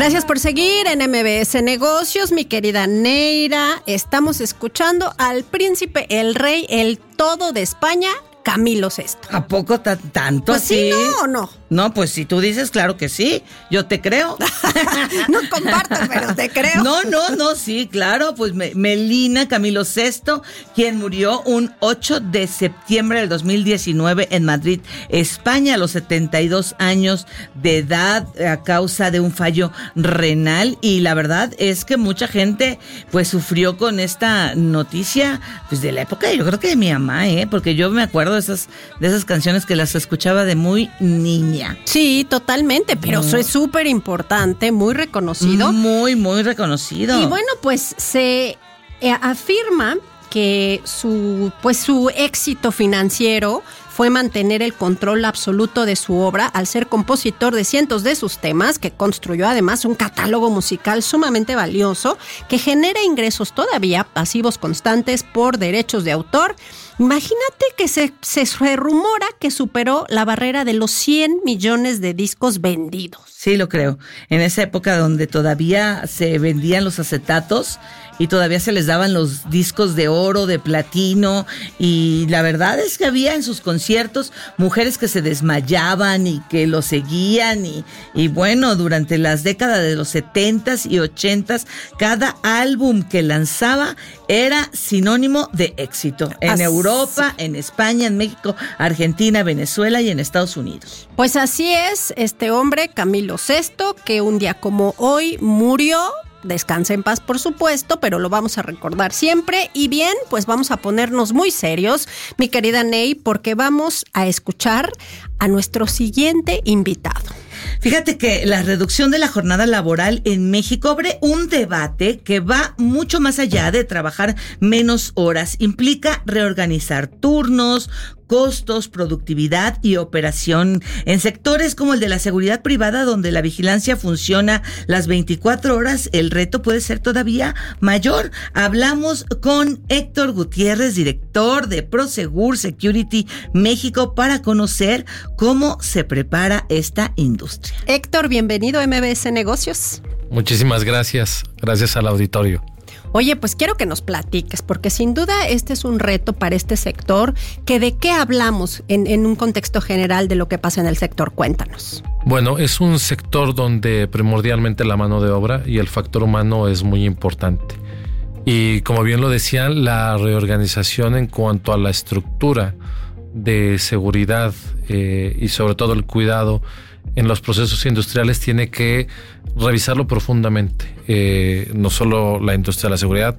Gracias por seguir en MBS Negocios, mi querida Neira. Estamos escuchando al príncipe, el rey, el todo de España, Camilo VI. ¿A poco tanto pues así? Sí, ¿no o no? No, pues si tú dices, claro que sí, yo te creo. No comparto, pero te creo. No, sí, claro, pues Melina Camilo VI, quien murió un 8 de septiembre del 2019 en Madrid, España, a los 72 años de edad, a causa de un fallo renal. Y la verdad es que mucha gente pues sufrió con esta noticia pues de la época, yo creo que de mi mamá, porque yo me acuerdo de esas canciones que las escuchaba de muy niña. Sí, totalmente, pero eso es súper importante, muy reconocido. Muy, muy reconocido. Y bueno, pues se afirma que su éxito financiero fue mantener el control absoluto de su obra al ser compositor de cientos de sus temas, que construyó además un catálogo musical sumamente valioso que genera ingresos todavía pasivos constantes por derechos de autor. Imagínate que se rumora que superó la barrera de los 100 millones de discos vendidos. Sí, lo creo. En esa época donde todavía se vendían los acetatos y todavía se les daban los discos de oro, de platino, y la verdad es que había en sus conciertos mujeres que se desmayaban y que lo seguían, y bueno, durante las décadas de los 70s y 80s, cada álbum que lanzaba era sinónimo de éxito en Europa, en España, en México, Argentina, Venezuela y en Estados Unidos. Pues así es, este hombre, Camilo VI, que un día como hoy murió. Descansa en paz, por supuesto, pero lo vamos a recordar siempre. Y bien, pues vamos a ponernos muy serios, mi querida Ney, porque vamos a escuchar a nuestro siguiente invitado. Fíjate que la reducción de la jornada laboral en México abre un debate que va mucho más allá de trabajar menos horas. Implica reorganizar turnos, costos, productividad y operación en sectores como el de la seguridad privada, donde la vigilancia funciona las 24 horas. El reto puede ser todavía mayor. Hablamos con Héctor Gutiérrez, director de Prosegur Security México, para conocer cómo se prepara esta industria. Héctor, bienvenido a MBS Negocios. Muchísimas gracias. Gracias al auditorio. Oye, pues quiero que nos platiques, porque sin duda este es un reto para este sector. Que ¿de qué hablamos en un contexto general de lo que pasa en el sector? Cuéntanos. Bueno, es un sector donde primordialmente la mano de obra y el factor humano es muy importante. Y como bien lo decían, la reorganización en cuanto a la estructura de seguridad y sobre todo el cuidado en los procesos industriales tiene que revisarlo profundamente. No solo la industria de la seguridad,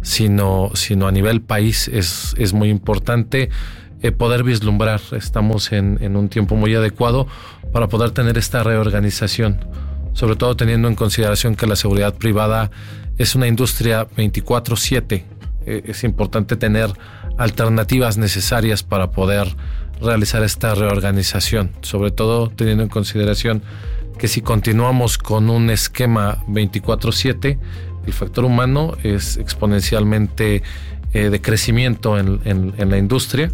sino a nivel país es muy importante poder vislumbrar. Estamos en un tiempo muy adecuado para poder tener esta reorganización, sobre todo teniendo en consideración que la seguridad privada es una industria 24/7. Es importante tener alternativas necesarias para poder realizar esta reorganización, sobre todo teniendo en consideración que si continuamos con un esquema 24/7, el factor humano es exponencialmente de crecimiento en la industria,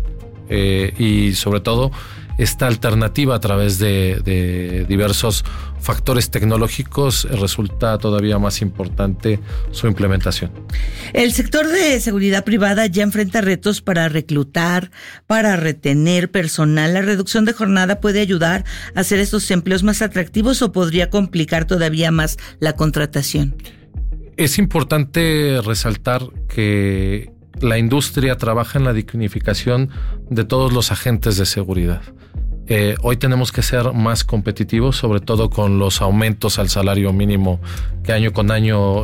y sobre todo esta alternativa a través de diversos factores tecnológicos resulta todavía más importante su implementación. El sector de seguridad privada ya enfrenta retos para reclutar, para retener personal. ¿La reducción de jornada puede ayudar a hacer estos empleos más atractivos o podría complicar todavía más la contratación? Es importante resaltar que la industria trabaja en la dignificación de todos los agentes de seguridad. Hoy tenemos que ser más competitivos, sobre todo con los aumentos al salario mínimo que año con año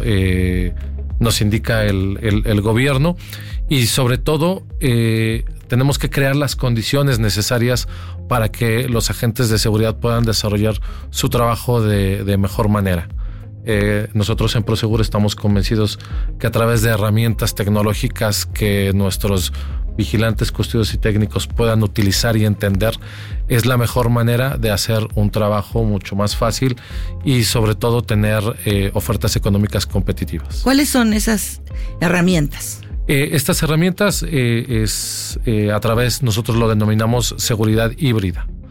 nos indica el gobierno, y sobre todo tenemos que crear las condiciones necesarias para que los agentes de seguridad puedan desarrollar su trabajo de mejor manera. Nosotros en Prosegur estamos convencidos que a través de herramientas tecnológicas que nuestros vigilantes, custodios y técnicos puedan utilizar y entender, es la mejor manera de hacer un trabajo mucho más fácil y sobre todo tener ofertas económicas competitivas. ¿Cuáles son esas herramientas? Estas herramientas es a través, nosotros lo denominamos seguridad híbrida.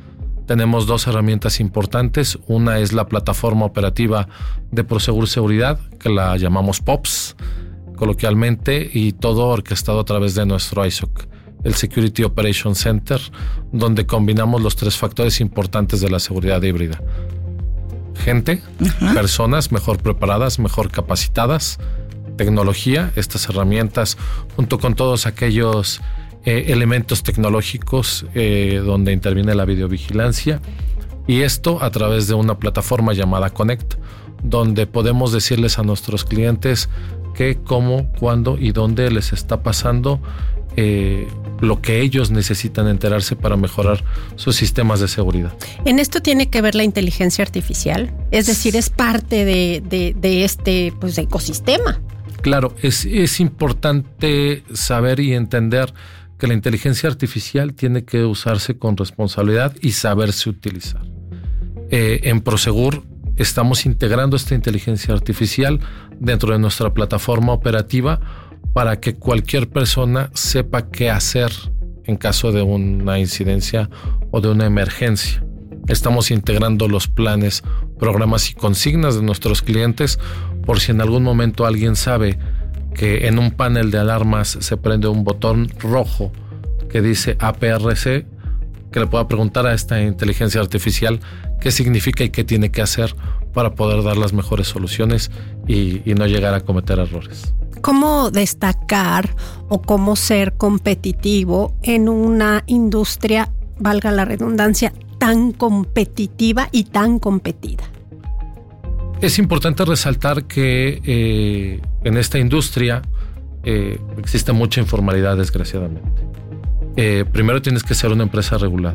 tenemos 2 herramientas importantes. Una es la plataforma operativa de Prosegur Seguridad, que la llamamos POPS coloquialmente, y todo orquestado a través de nuestro ISOC, el Security Operations Center, donde combinamos los 3 factores importantes de la seguridad híbrida: gente, personas mejor preparadas, mejor capacitadas, tecnología, estas herramientas, junto con todos aquellos elementos tecnológicos donde interviene la videovigilancia, y esto a través de una plataforma llamada Connect, donde podemos decirles a nuestros clientes qué, cómo, cuándo y dónde les está pasando lo que ellos necesitan enterarse para mejorar sus sistemas de seguridad. En esto tiene que ver la inteligencia artificial, es decir, es parte de este pues, ecosistema. Claro, es importante saber y entender que la inteligencia artificial tiene que usarse con responsabilidad y saberse utilizar. En Prosegur estamos integrando esta inteligencia artificial dentro de nuestra plataforma operativa para que cualquier persona sepa qué hacer en caso de una incidencia o de una emergencia. Estamos integrando los planes, programas y consignas de nuestros clientes por si en algún momento alguien sabe que en un panel de alarmas se prende un botón rojo que dice APRC, que le pueda preguntar a esta inteligencia artificial qué significa y qué tiene que hacer para poder dar las mejores soluciones y no llegar a cometer errores. ¿Cómo destacar o cómo ser competitivo en una industria, valga la redundancia, tan competitiva y tan competida? Es importante resaltar que en esta industria existe mucha informalidad, desgraciadamente. Primero tienes que ser una empresa regulada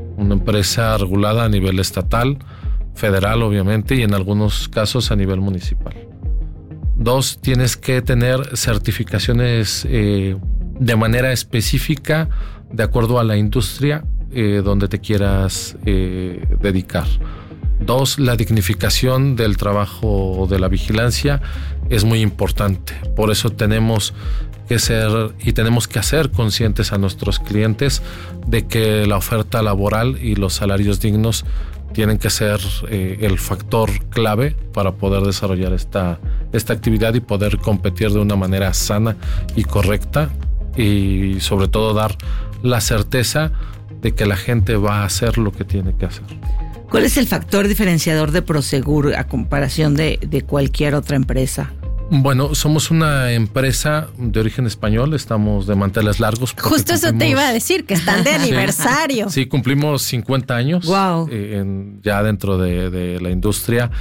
a nivel estatal, federal obviamente, y en algunos casos a nivel municipal. 2, tienes que tener certificaciones de manera específica de acuerdo a la industria donde te quieras dedicar. 2, la dignificación del trabajo de la vigilancia es muy importante. Por eso tenemos que ser y tenemos que hacer conscientes a nuestros clientes de que la oferta laboral y los salarios dignos tienen que ser el factor clave para poder desarrollar esta actividad y poder competir de una manera sana y correcta, y sobre todo dar la certeza de que la gente va a hacer lo que tiene que hacer. ¿Cuál es el factor diferenciador de Prosegur a comparación de cualquier otra empresa? Bueno, somos una empresa de origen español, estamos de manteles largos. Justo eso te iba a decir, que están de aniversario. Sí, cumplimos 50 años. Wow. Ya dentro de la industria.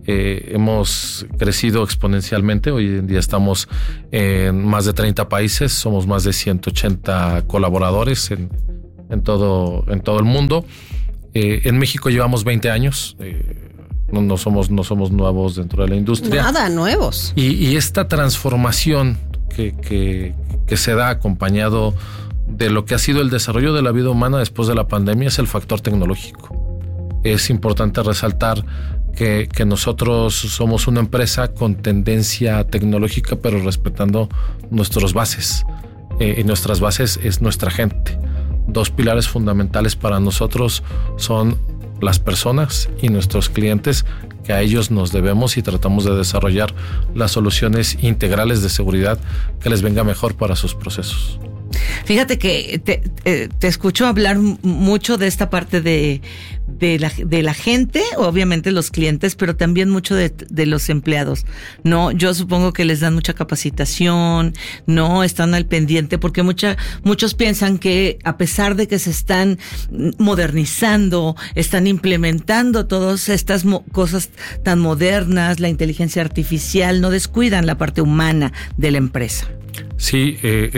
Hemos crecido exponencialmente. Hoy en día estamos en más de 30 países, somos más de 180 colaboradores en todo el mundo. En México llevamos 20 años. No somos nuevos dentro de la industria. Nada nuevos. Y esta transformación que se da acompañado de lo que ha sido el desarrollo de la vida humana después de la pandemia es el factor tecnológico. Es importante resaltar que nosotros somos una empresa con tendencia tecnológica, pero respetando nuestras bases. Y nuestras bases es nuestra gente. 2 pilares fundamentales para nosotros son las personas y nuestros clientes, que a ellos nos debemos y tratamos de desarrollar las soluciones integrales de seguridad que les venga mejor para sus procesos. Fíjate que te escucho hablar mucho de esta parte de la gente, obviamente los clientes, pero también mucho de los empleados, ¿no? Yo supongo que les dan mucha capacitación, ¿no? Están al pendiente, porque muchos piensan que a pesar de que se están modernizando, están implementando todas estas cosas tan modernas, la inteligencia artificial, no descuidan la parte humana de la empresa. Sí,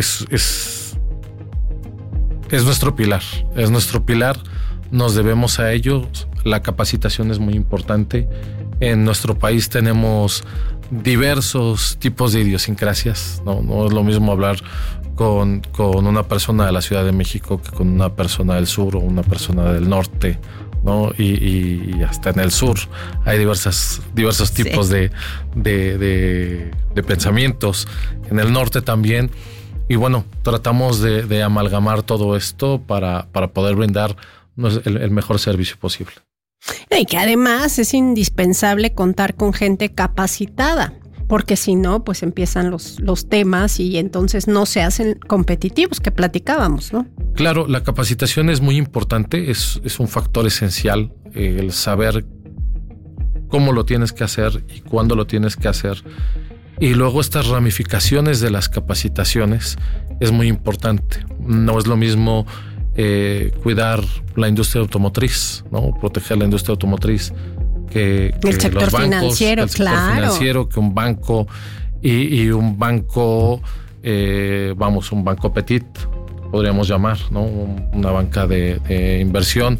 es nuestro pilar, nos debemos a ellos, la capacitación es muy importante. En nuestro país tenemos diversos tipos de idiosincrasias, no es lo mismo hablar con una persona de la Ciudad de México que con una persona del sur o una persona del norte, ¿no? Y hasta en el sur hay diversos tipos de pensamientos, en el norte también. Y bueno, tratamos de amalgamar todo esto para poder brindar no es el mejor servicio posible. Y que además es indispensable contar con gente capacitada, porque si no, pues empiezan los temas y entonces no se hacen competitivos, que platicábamos, ¿no? Claro, la capacitación es muy importante, es un factor esencial, el saber cómo lo tienes que hacer y cuándo lo tienes que hacer. Y luego estas ramificaciones de las capacitaciones es muy importante. No es lo mismo cuidar la industria automotriz, ¿no? Proteger la industria automotriz que el sector los bancos, financiero, el sector claro. financiero, que un banco y un banco, un banco petit, podríamos llamar, ¿no? Una banca de inversión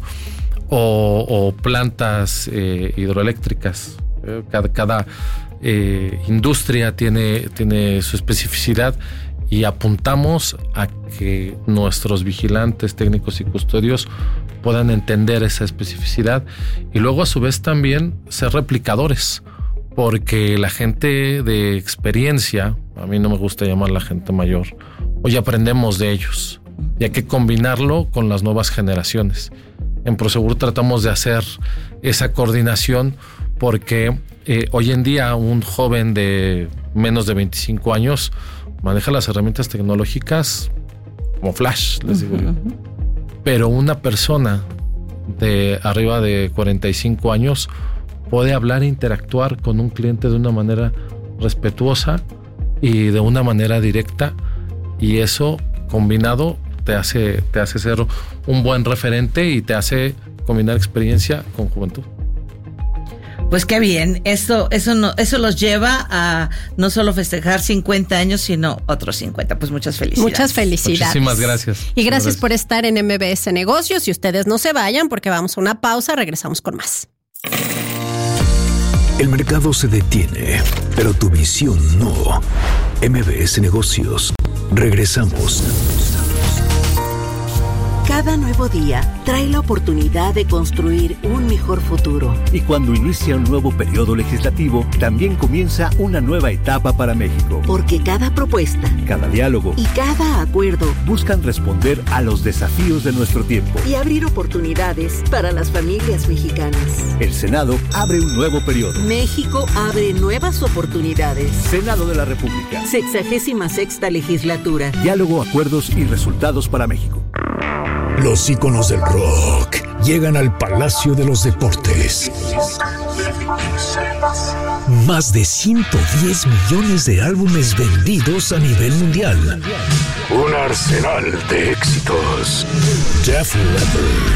o plantas hidroeléctricas. Cada industria tiene su especificidad y apuntamos a que nuestros vigilantes, técnicos y custodios puedan entender esa especificidad y luego a su vez también ser replicadores, porque la gente de experiencia, a mí no me gusta llamar la gente mayor, hoy aprendemos de ellos y hay que combinarlo con las nuevas generaciones. En Prosegur tratamos de hacer esa coordinación porque hoy en día un joven de menos de 25 años maneja las herramientas tecnológicas como flash, les digo yo. Pero una persona de arriba de 45 años puede hablar e interactuar con un cliente de una manera respetuosa y de una manera directa, y eso combinado te hace ser un buen referente y te hace combinar experiencia con juventud. Pues qué bien, eso los lleva a no solo festejar 50 años, sino otros 50. Pues muchas felicidades. Muchas felicidades. Muchísimas gracias. Y gracias por estar en MBS Negocios. Y ustedes no se vayan porque vamos a una pausa, regresamos con más. El mercado se detiene, pero tu visión no. MBS Negocios. Regresamos. Cada nuevo día trae la oportunidad de construir un mejor futuro. Y cuando inicia un nuevo periodo legislativo, también comienza una nueva etapa para México. Porque cada propuesta, cada diálogo y cada acuerdo buscan responder a los desafíos de nuestro tiempo y abrir oportunidades para las familias mexicanas. El Senado abre un nuevo periodo. México abre nuevas oportunidades. Senado de la República. 66ª legislatura. Diálogo, acuerdos y resultados para México. Los íconos del rock llegan al Palacio de los Deportes. Más de 110 millones de álbumes vendidos a nivel mundial. Un arsenal de éxitos. Def Leppard,